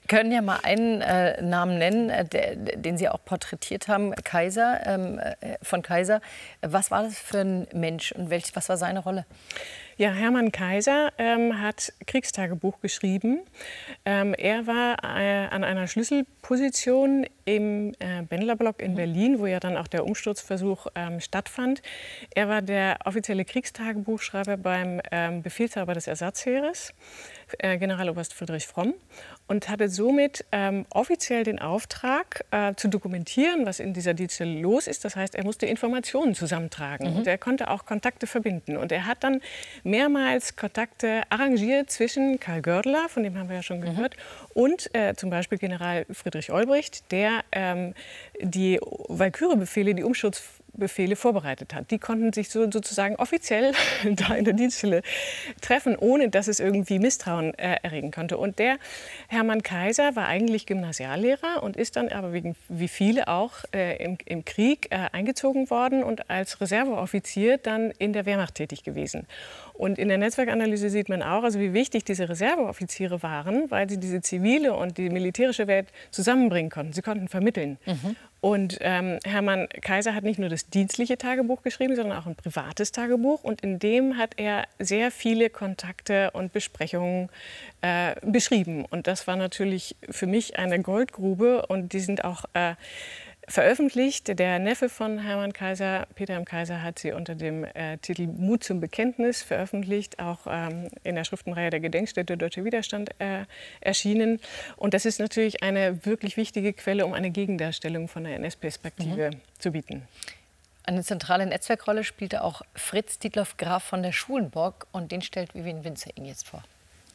können ja mal einen Namen nennen, den Sie auch porträtiert haben, Kaiser, von Kaiser. Was war das für ein Mensch und was war seine Rolle? Ja, Hermann Kaiser hat Kriegstagebuch geschrieben. Er war an einer Schlüsselposition im Bendlerblock in Berlin, wo ja dann auch der Umsturzversuch stattfand. Er war der offizielle Kriegstagebuchschreiber beim Befehlshaber des Ersatzheeres, Generaloberst Friedrich Fromm, und hatte somit offiziell den Auftrag, zu dokumentieren, was in dieser Dienststelle los ist. Das heißt, er musste Informationen zusammentragen und er konnte auch Kontakte verbinden. Und er hat dann mehrmals Kontakte arrangiert zwischen Karl Goerdeler, von dem haben wir ja schon gehört, und zum Beispiel General Friedrich Olbricht, der die Walküre-Befehle, die Umsturzbefehle vorbereitet hat. Die konnten sich sozusagen offiziell da in der Dienststelle treffen, ohne dass es irgendwie Misstrauen erregen konnte. Und der Hermann Kaiser war eigentlich Gymnasiallehrer und ist dann aber wie viele auch im Krieg eingezogen worden und als Reserveoffizier dann in der Wehrmacht tätig gewesen. Und in der Netzwerkanalyse sieht man auch, also wie wichtig diese Reserveoffiziere waren, weil sie diese zivile und die militärische Welt zusammenbringen konnten. Sie konnten vermitteln. Und Hermann Kaiser hat nicht nur das dienstliche Tagebuch geschrieben, sondern auch ein privates Tagebuch. Und in dem hat er sehr viele Kontakte und Besprechungen beschrieben. Und das war natürlich für mich eine Goldgrube. Und die sind auch veröffentlicht. Der Neffe von Hermann Kaiser, Peter M. Kaiser, hat sie unter dem Titel Mut zum Bekenntnis veröffentlicht, auch in der Schriftenreihe der Gedenkstätte Deutscher Widerstand erschienen. Und das ist natürlich eine wirklich wichtige Quelle, um eine Gegendarstellung von der NS-Perspektive zu bieten. Eine zentrale Netzwerkrolle spielte auch Fritz Dietloff Graf von der Schulenburg, und den stellt Vivian Winzer Ihnen jetzt vor.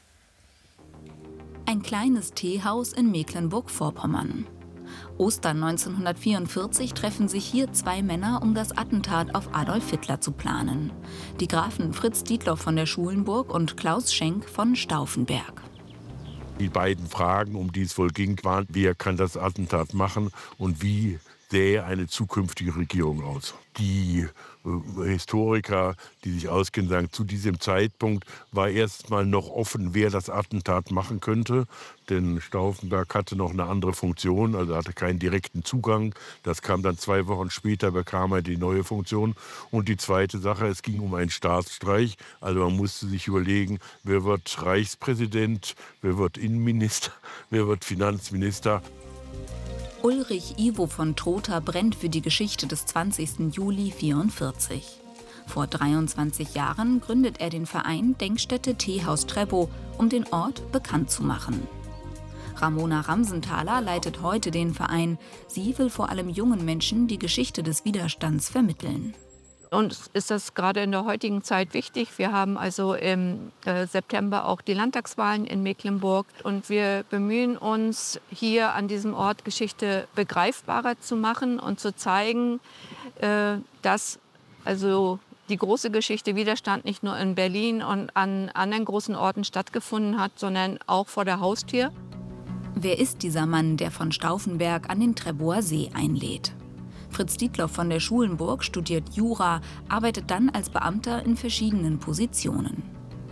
Ein kleines Teehaus in Mecklenburg-Vorpommern. Ostern 1944 treffen sich hier zwei Männer, um das Attentat auf Adolf Hitler zu planen. Die Grafen Fritz Dietloff von der Schulenburg und Klaus Schenk von Stauffenberg. Die beiden Fragen, um die es wohl ging, waren, wer kann das Attentat machen und wie sähe eine zukünftige Regierung aus. Die Historiker, die sich auskennen, sagen, zu diesem Zeitpunkt war erst mal noch offen, wer das Attentat machen könnte. Denn Stauffenberg hatte noch eine andere Funktion, also hatte keinen direkten Zugang. Das kam dann 2 Wochen später, bekam er die neue Funktion. Und die zweite Sache, es ging um einen Staatsstreich. Also man musste sich überlegen, wer wird Reichspräsident, wer wird Innenminister, wer wird Finanzminister. Ulrich Ivo von Trotha brennt für die Geschichte des 20. Juli 1944. Vor 23 Jahren gründet er den Verein Denkstätte Teehaus Treppow, um den Ort bekannt zu machen. Ramona Ramsenthaler leitet heute den Verein. Sie will vor allem jungen Menschen die Geschichte des Widerstands vermitteln. Uns ist das gerade in der heutigen Zeit wichtig. Wir haben also im September auch die Landtagswahlen in Mecklenburg. Und wir bemühen uns, hier an diesem Ort Geschichte begreifbarer zu machen und zu zeigen, dass also die große Geschichte Widerstand nicht nur in Berlin und an anderen großen Orten stattgefunden hat, sondern auch vor der Haustür. Wer ist dieser Mann, der von Stauffenberg an den Treppower See einlädt? Fritz Dietloff von der Schulenburg studiert Jura, arbeitet dann als Beamter in verschiedenen Positionen.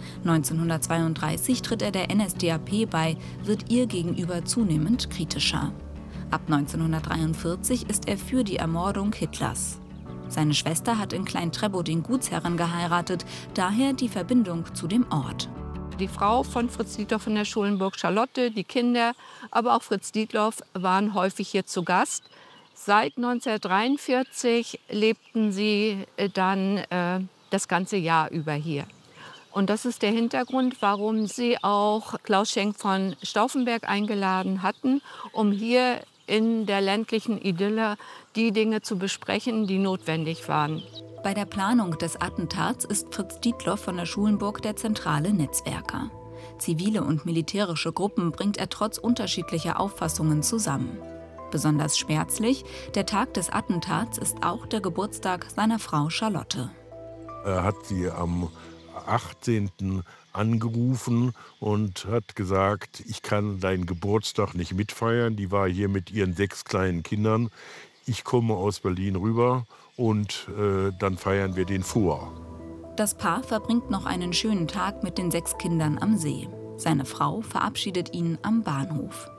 1932 tritt er der NSDAP bei, wird ihr gegenüber zunehmend kritischer. Ab 1943 ist er für die Ermordung Hitlers. Seine Schwester hat in Klein-Treppow den Gutsherren geheiratet, daher die Verbindung zu dem Ort. Die Frau von Fritz Dietloff von der Schulenburg, Charlotte, die Kinder, aber auch Fritz Dietloff waren häufig hier zu Gast. Seit 1943 lebten sie dann das ganze Jahr über hier. Und das ist der Hintergrund, warum sie auch Klaus Schenk von Stauffenberg eingeladen hatten, um hier in der ländlichen Idylle die Dinge zu besprechen, die notwendig waren. Bei der Planung des Attentats ist Fritz Dietloff von der Schulenburg der zentrale Netzwerker. Zivile und militärische Gruppen bringt er trotz unterschiedlicher Auffassungen zusammen. Besonders schmerzlich, der Tag des Attentats ist auch der Geburtstag seiner Frau Charlotte. Er hat sie am 18. angerufen und hat gesagt, ich kann deinen Geburtstag nicht mitfeiern. Die war hier mit ihren 6 kleinen Kindern. Ich komme aus Berlin rüber und dann feiern wir den vor. Das Paar verbringt noch einen schönen Tag mit den 6 Kindern am See. Seine Frau verabschiedet ihn am Bahnhof.